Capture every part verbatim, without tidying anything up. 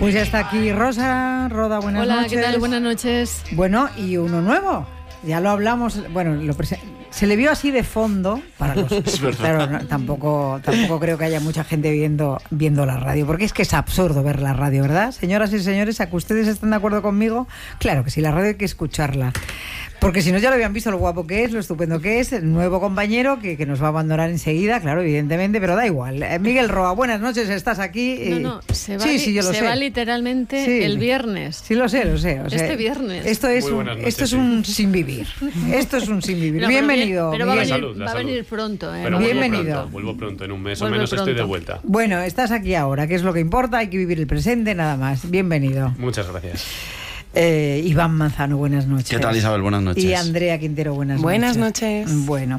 Pues ya está aquí Rosa Roda, buenas Hola, noches. Hola, ¿qué tal? Buenas noches. Bueno, y uno nuevo, ya lo hablamos, bueno, lo prese- se le vio así de fondo, para los... Es verdad. Claro, no, tampoco, tampoco creo que haya mucha gente viendo, viendo la radio, porque es que es absurdo ver la radio, ¿verdad? Señoras y señores, ¿a que ustedes están de acuerdo conmigo? Claro que sí, la radio hay que escucharla. Porque si no ya lo habían visto lo guapo que es, lo estupendo que es, el nuevo compañero que, que nos va a abandonar enseguida, claro, evidentemente, pero da igual. Eh, Miguel Roa, buenas noches, estás aquí. No, no, se va, sí, sí, yo lo se sé. va literalmente Sí. el viernes. Sí, lo sé, lo sé. O sea, Este viernes. Esto es, Muy un, buenas noches, esto es sí. un sin vivir. Esto es un sin vivir. No, pero Bienvenido. bien, Pero, va, a Miguel. venir, La salud, la va a salud. venir pronto. ¿eh? Pero No, vuelvo Bienvenido. pronto, vuelvo pronto, en un mes o Vuelve menos estoy de pronto. vuelta. Bueno, estás aquí ahora, que es lo que importa, hay que vivir el presente, nada más. Bienvenido. Muchas gracias. Eh, Iván Manzano, buenas noches. ¿Qué tal, Isabel? Buenas noches. Y Andrea Quintero, buenas, Buenas noches. noches. Bueno.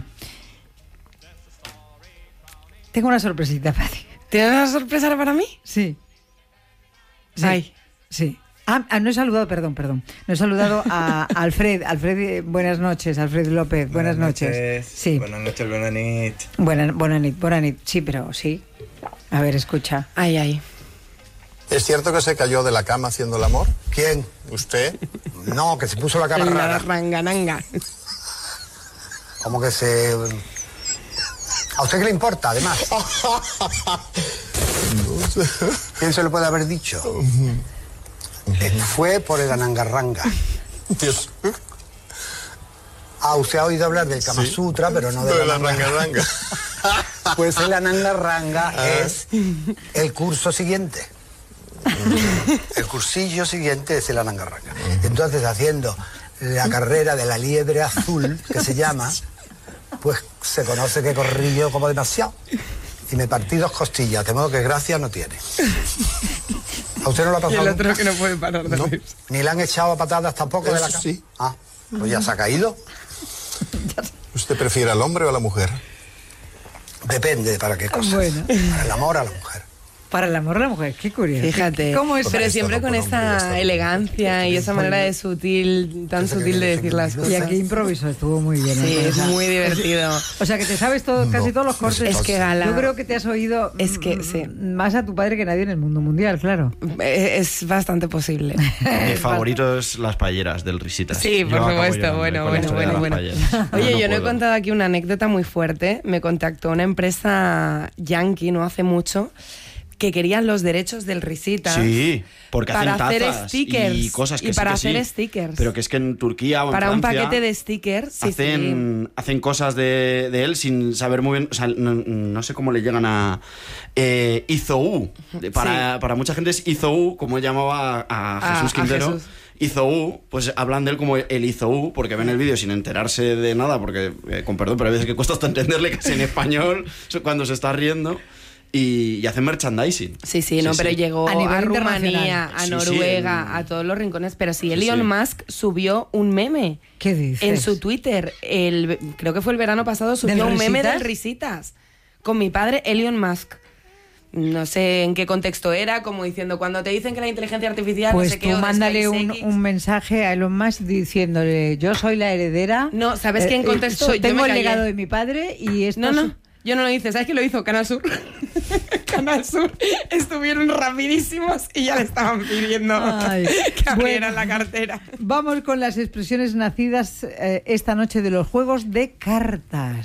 Tengo una sorpresita para ti. ¿Tienes una sorpresa para mí? Sí. Sí. Ay. Sí. Ah, ah, no he saludado, perdón, perdón. No he saludado a Alfred. Alfred, eh, buenas noches. Alfred López, buenas, noches. Sí. Buenas noches, buenas noches. Buenas, buenas noches, buenas noches. Sí, pero sí. A ver, escucha. Ay, ay. ¿Es cierto que se cayó de la cama haciendo el amor? ¿Quién? ¿Usted? No, que se puso la cara La rara. rangananga. Como que se... ¿A usted qué le importa, además? ¿Quién se lo puede haber dicho? Eh, Fue por el anangarranga. Dios. Ah, usted ha oído hablar del Kama Sutra, pero no de De la la ranga-ranga. Pues el anangarranga es el curso siguiente. El cursillo siguiente es el anangarranga. Entonces, haciendo la carrera de la liebre azul, que se llama, pues se conoce que corrí yo como demasiado. Y me partí dos costillas, de modo que gracia no tiene. ¿A usted no lo ha Y pasado? el otro nunca? que no puede parar de No. reír. ¿Ni le han echado a patadas tampoco de la Eso cama? sí. Ah, pues ya se ha caído. ¿Usted prefiere al hombre o a la mujer? Depende para qué cosas. Bueno. Para el amor a la mujer. Para el amor de la mujer, qué curioso. Fíjate. ¿Cómo es? Pero Esto siempre no con por hombre, ya esa está. elegancia y esa manera de sutil, tan Ese que sutil de dice decir que las me cosas. Y aquí improviso, estuvo muy bien. Sí, ¿eh? es muy divertido. O sea, que te sabes todo, casi todos los cortes. Es que Gala- Yo creo que te has oído Es que, mm, sí. más a tu padre que nadie en el mundo mundial, claro. Eh, Es bastante posible. Mi favorito es las paelleras del Risitas. Sí, Yo por acabo supuesto. llorando Bueno, con la bueno, historia de bueno, las bueno. paelleras. Oye, No yo no he puedo. contado aquí una anécdota muy fuerte. Me contactó una empresa yankee no hace mucho que querían los derechos del Risita. Sí, porque para hacen hacer tazas stickers y cosas que y sí para que sí. hacer stickers. Pero que es que en Turquía o en Para un Francia paquete de stickers, sí, hacen, hacen cosas de, de él sin saber muy bien, o sea, no, no sé cómo le llegan a eh, Izou. Para, Sí. para mucha gente es Izou, como él llamaba a, a A- Jesús a Quintero. Jesús. Izou, pues hablan de él como el Izou, porque ven el vídeo sin enterarse de nada, porque, eh, con perdón, pero hay veces que cuesta hasta entenderle casi en español cuando se está riendo. Y, y hacen merchandising. Sí, sí, no, pero llegó A a, nivel Rumanía, internacional. a Sí, Noruega, sí, en- a todos los rincones. Pero sí, Sí, Elon sí. Musk subió un meme ¿Qué dices? en su Twitter. El, creo que fue el verano pasado, subió ¿Del un meme Risitas? del Risitas. Con mi padre, Elon Musk. No sé en qué contexto era, como diciendo, cuando te dicen que la inteligencia artificial no Pues sé qué, tú o de mándale un, SpaceX. un mensaje a Elon Musk diciéndole, yo soy la heredera. No, ¿sabes qué? En eh, contexto, so- yo tengo me el callé. legado de mi padre y esto No, es- no, yo no lo hice. ¿Sabes quién lo hizo? Canal Sur. Canal Sur estuvieron rapidísimos y ya le estaban pidiendo Ay, que abrieran bueno. la cartera. Vamos con las expresiones nacidas eh, esta noche de los juegos de cartas.